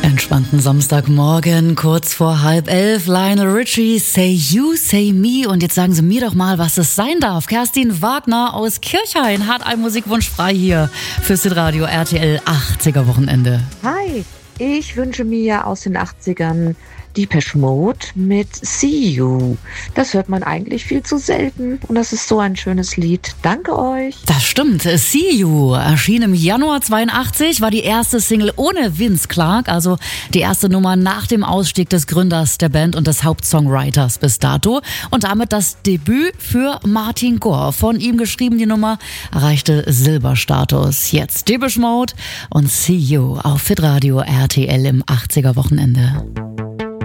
Entspannten Samstagmorgen, kurz vor 10:30, Lionel Richie, Say You, Say Me. Und jetzt sagen Sie mir doch mal, was es sein darf. Kerstin Wagner aus Kirchhain hat einen Musikwunsch frei hier fürs Radio RTL 80er Wochenende. Hi, ich wünsche mir aus den 80ern Depeche Mode mit See You. Das hört man eigentlich viel zu selten und das ist so ein schönes Lied. Danke euch. Das stimmt. See You erschien im Januar 82, war die erste Single ohne Vince Clarke, also die erste Nummer nach dem Ausstieg des Gründers der Band und des Hauptsongwriters bis dato und damit das Debüt für Martin Gore. Von ihm geschrieben, die Nummer erreichte Silberstatus. Jetzt Depeche Mode und See You auf Hitradio RTL im 80er Wochenende.